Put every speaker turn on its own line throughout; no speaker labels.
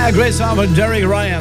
Great song by Derek Ryan.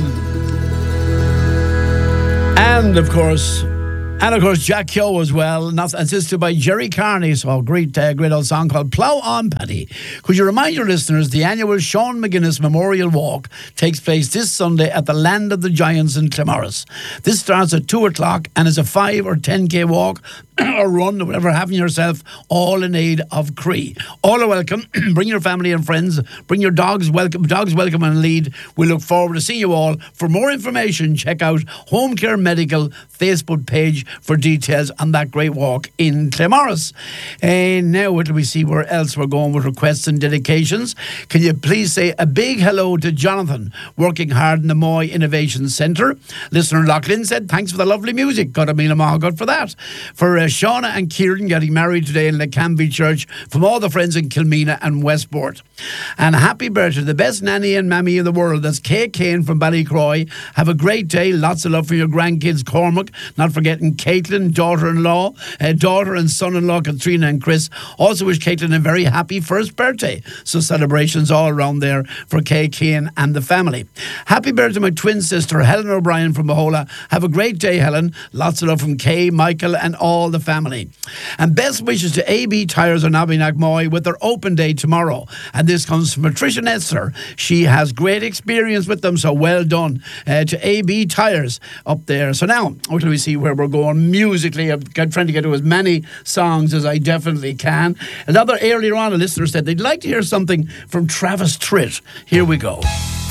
And of course, Jack Keogh as well, and that's assisted by Jerry Carney. So great old song called Plough On, Paddy. Could you remind your listeners the annual Sean McGuinness Memorial Walk takes place this Sunday at the Land of the Giants in Claremorris. This starts at 2 o'clock and is a 5 or 10k walk or run or whatever, having yourself, all in aid of Cree. All are welcome. Bring your family and friends. Bring your dogs welcome and lead. We look forward to seeing you all. For more information, check out Home Care Medical Facebook page for details on that great walk in Claremorris. And now what do we see where else we're going with requests and dedications? Can you please say a big hello to Jonathan, working hard in the Moy Innovation Centre. Listener Lachlan said, thanks for the lovely music. God a meal good for that. For Shauna and Kieran getting married today in the Canby Church, from all the friends in Kilmena and Westport. And happy birthday to the best nanny and mammy in the world. That's Kay Kane from Ballycroy. Have a great day. Lots of love for your grandkids, Cormac. Not forgetting Caitlin, daughter-in-law, daughter and son-in-law, Katrina and Chris. Also wish Caitlin a very happy first birthday. So celebrations all around there for Kay Kane and the family. Happy birthday to my twin sister, Helen O'Brien from Bohola. Have a great day, Helen. Lots of love from Kay, Michael and all the family. And best wishes to AB Tyres on Abinack Moy with their open day tomorrow. And this comes from Patricia Netzer. She has great experience with them, so well done to AB Tyres up there. So now, what do we see where we're going musically? I'm trying to get to as many songs as I definitely can. Another earlier on, a listener said they'd like to hear something from Travis Tritt. Here we go.